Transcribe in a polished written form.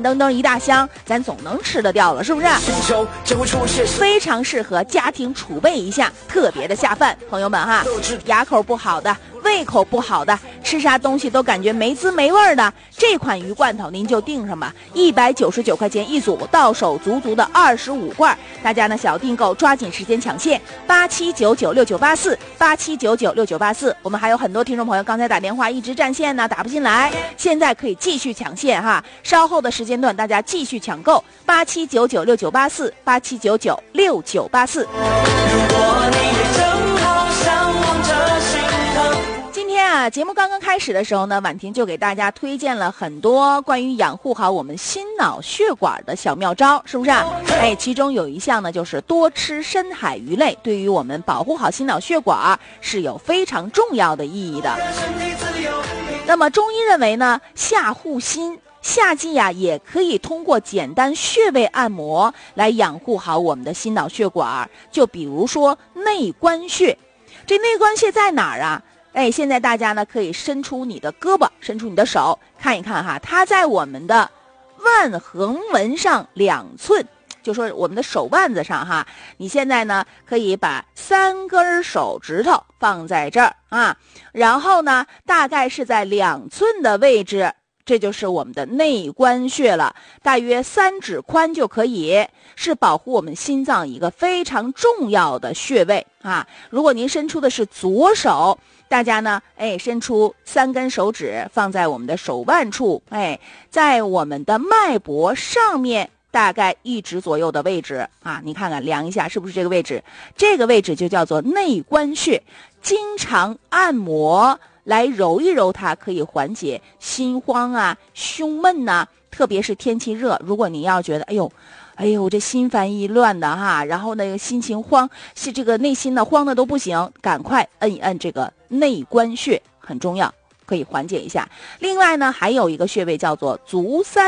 噔噔一大箱，咱总能吃得掉了，是不是？非常适合家庭储备一下，特别的下饭。朋友们哈，牙口不好的，胃口不好的，吃啥东西都感觉没滋没味的，这款鱼罐头您就订上吧，199块钱一组，到手足足的25罐。大家呢小订购，抓紧时间抢线，87996984，87996984。我们还有很多听众朋友刚才打电话一直占线呢，打不进来，现在可以继续抢线哈，稍后的时间段大家继续抢购，87996984，87996984。今天啊，节目刚刚开始的时候呢，婉婷就给大家推荐了很多关于养护好我们心脑血管的小妙招，是不是啊？其中有一项呢，就是多吃深海鱼类，对于我们保护好心脑血管是有非常重要的意义的。那么中医认为呢，夏护心，夏季呀，也可以通过简单穴位按摩来养护好我们的心脑血管。就比如说内关穴，这内关穴在哪儿啊？现在大家呢可以伸出你的胳膊，伸出你的手，看一看哈，它在我们的腕横纹上2寸，就说我们的手腕子上哈。你现在呢可以把3根手指头放在这儿啊，然后呢大概是在2寸的位置，这就是我们的内关穴了，大约3指宽就可以，是保护我们心脏一个非常重要的穴位啊。如果您伸出的是左手，大家呢伸出3根手指放在我们的手腕处，在我们的脉搏上面大概1指左右的位置啊，你看看量一下是不是这个位置，这个位置就叫做内关穴。经常按摩来揉一揉它，可以缓解心慌啊、胸闷呐，特别是天气热，如果您要觉得哎呦这心烦意乱的哈，然后那个心情慌，是这个内心呢慌的都不行，赶快摁一摁这个内关穴，很重要，可以缓解一下。另外呢还有一个穴位叫做足三